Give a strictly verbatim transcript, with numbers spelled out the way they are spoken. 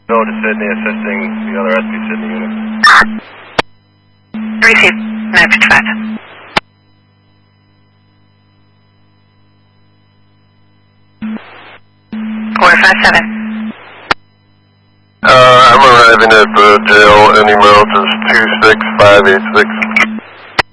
Go to Sydney, assisting the other S P Sydney unit. Receive nine fifty-five. four five seven. Uh, I'm arriving at the jail. Any mount is two six five eight six.